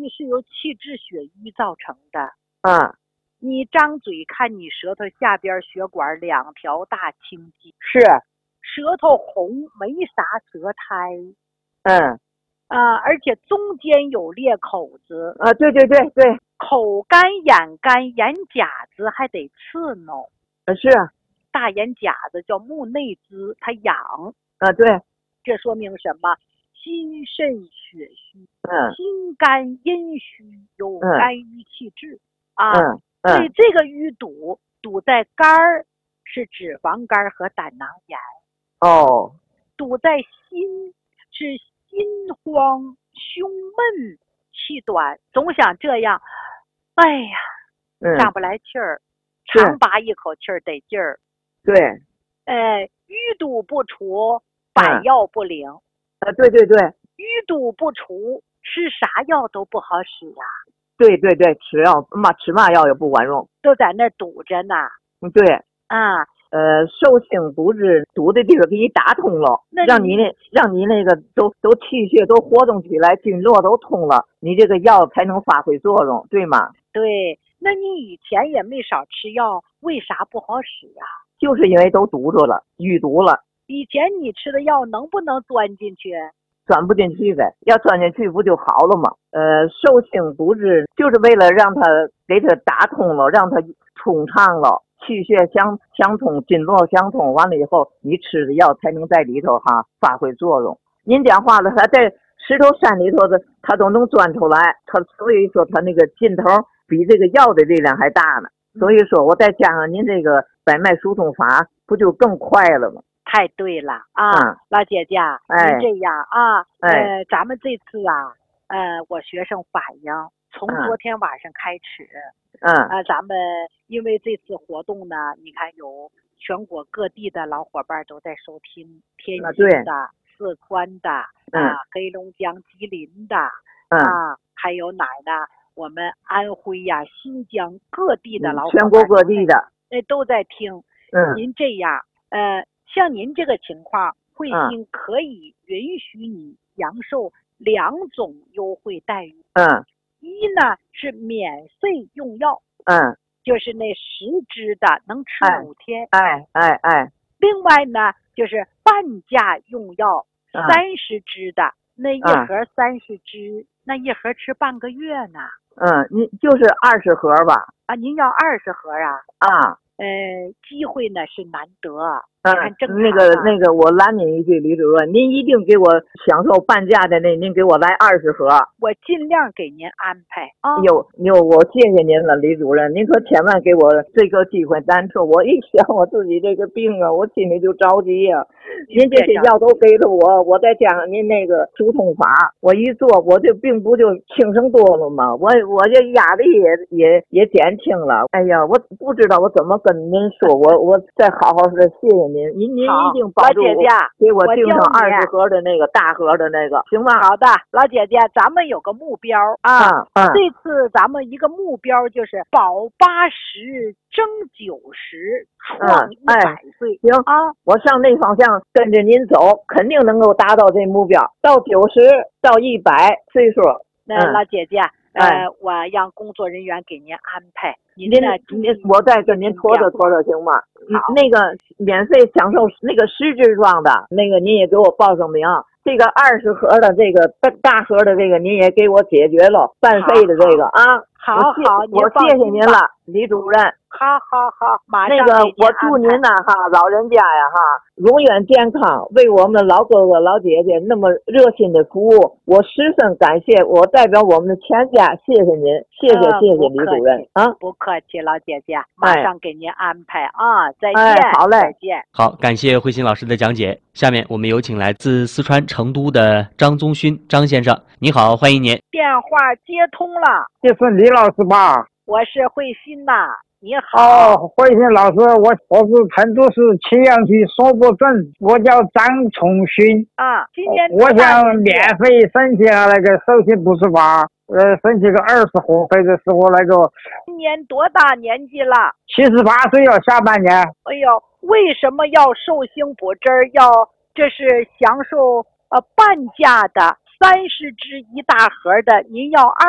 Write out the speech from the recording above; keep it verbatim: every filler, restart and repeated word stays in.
瘀是由气滞血瘀造成的。 嗯， 你张嘴看你舌头下边血管两条大青筋， 是， 舌头红，没啥舌苔。 嗯， 啊、而且中间有裂口子。 啊，对对对对， 口干眼干，眼甲子还得刺挠。 呃是， 大眼甲子叫目内眦，它痒。 啊对， 这说明什么？心肾血虚， 嗯心肝阴虚，有嗯肝郁气滞啊。 嗯所以嗯， 这个淤堵堵在肝儿是脂肪肝和胆囊炎， 哦， 堵在心是心慌、胸闷、气短，总想这样，哎呀， 嗯， 上不来气儿， 是长拔一口气儿得劲儿。 对， 哎，淤堵不除，百药不灵。 啊对对对淤堵不除，吃啥药都不好使啊， 对对对，吃药嘛吃嘛药也不管用。 都在那儿堵着呢。 嗯，对， 啊， 呃，受性堵滞堵的地方给你打通了， 那让你那让你那个都都气血都活动起来，经络都通了，你这个药才能发挥作用，对吗？ 对，那你以前也没少吃药，为啥不好使啊？ 就是因为都堵住了，淤堵了， 以前你吃的药能不能钻进去？ 钻不进去呗，要钻进去不就好了吗？呃，受性堵滞就是为了让它给它打通了，让它通畅了，气血相相通，经络相通，完了以后你吃的药才能在里头哈发挥作用。您讲话了，它在石头山里头的，它都能钻出来，它所以说它那个劲头比这个药的力量还大呢。所以说我再加上您这个百脉疏通法，不就更快了吗？ 太对了啊， 嗯老姐姐， 哎您这样啊， 哎呃，咱们这次啊，呃，我学生反映，从嗯昨天晚上开始， 嗯啊，咱们因为这次活动呢，你看有全国各地的老伙伴都在收听，天啊对津的、四川的、 嗯啊，黑龙江、吉林的， 嗯， 啊，还有哪儿呢？我们安徽呀、新疆各地的老伙伴全国各地的， 呃都在听。 嗯您这样，呃，像您这个情况，慧嗯心可以允许你享受两种优惠待遇。 嗯一呢是免费用药， 嗯， 就是那十支的能吃哎五天。 哎哎哎， 另外呢就是半价用药， 嗯三十支的，那一嗯盒三十支，那一盒吃半个月呢。 嗯，您就是二十盒吧？ 啊，您要二十盒啊？ 啊， 呃，机会呢是难得。 嗯， 看正常那个啊那个，我拦您一句，李主任，您一定给我享受半价的那，您给我来二十盒。 我尽量给您安排啊。 有有，我谢谢您了，李主任，您可千万给我这个机会。咱说，我一想我自己这个病啊，我心里就着急呀、啊。您这些药都给了我，我再加上您那个疏通法，我一做，我这病不就轻省多了吗？我我这压力也也也减轻了。哎呀，我不知道我怎么跟您说，我我再好好的谢谢您，您您一定帮助我， 老姐姐， 给我订上我教你二十盒的那个大盒的那个，行吗？ 好的，老姐姐，咱们有个目标啊。 嗯嗯， 这次咱们一个目标就是保八十，争九十，创一百岁。 行啊， 我上那方向跟着您走，肯定能够达到这目标。到九十到一百岁数， 那嗯老姐姐， 哎呃，我让工作人员给您安排。您您呢？ 您我再跟您拖着拖着行吗？ 好那个免费享受那个十支装的那个，您也给我报上名。这个二十盒的这个大大盒的这个，您也给我解决了半费的这个啊。 好我谢好， 我谢谢您了，李主任。 好好好，马上那个给您我祝您安排呢哈，老人家呀哈，永远健康，为我们老哥哥老姐姐那么热心的服务，我十分感谢。我代表我们的全家谢谢您，谢谢呃谢谢不客李主任气啊。 不客气，老姐姐，马上给您安排啊！再哎见， 好嘞再见。 好，感谢慧心老师的讲解。下面我们有请来自四川成都的张宗勋张先生，你好，欢迎您。 电话接通了， 这是李老师吧？ 我是慧心呐，你好。 哦，慧心老师，我我是成都市青阳区索博镇，我叫张崇勋。 啊，今年我想免费申请那个手信不是吧？呃，申请个二十盒，或者是我那个今年多大年纪了？ 七十八岁了，下半年。 哎呦，为什么要寿星补针儿？要这是享受呃半价的三十支一大盒的，您要二。